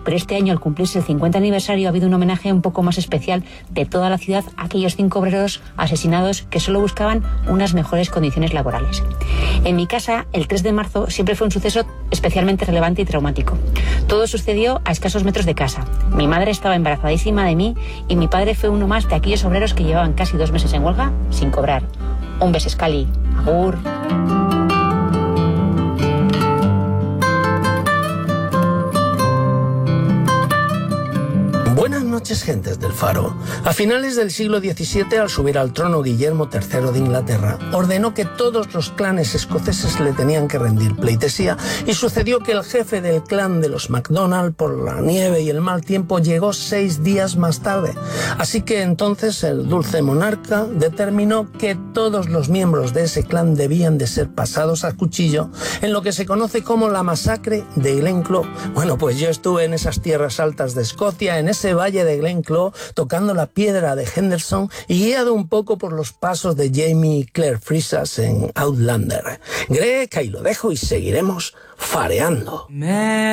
pero este año, al cumplirse el 50 aniversario, ha habido un homenaje un poco más especial de toda la ciudad a aquellos 5 obreros asesinados que solo buscaban unas mejores condiciones laborales. En mi casa, el 3 de marzo siempre fue un suceso especialmente relevante y traumático. Todo sucedió a escasos metros de casa. Mi madre estaba embarazadísima de mí y mi padre fue uno más de aquellos obreros que llevaban casi 2 meses en huelga sin cobrar. Un beso, Scali. Agur. Buenas noches, gentes del Faro. A finales del siglo XVII, al subir al trono Guillermo III de Inglaterra, ordenó que todos los clanes escoceses le tenían que rendir pleitesía, y sucedió que el jefe del clan de los MacDonald, por la nieve y el mal tiempo, llegó 6 días más tarde. Así que entonces el dulce monarca determinó que todos los miembros de ese clan debían de ser pasados a cuchillo en lo que se conoce como la masacre de Glencloe. Bueno, pues yo estuve en esas tierras altas de Escocia, en ese valle de Glencloe, tocando la piedra de Henderson y guiado un poco por los pasos de Jamie Claire Frisas en Outlander. Greg, ahí lo dejo y seguiremos fareando.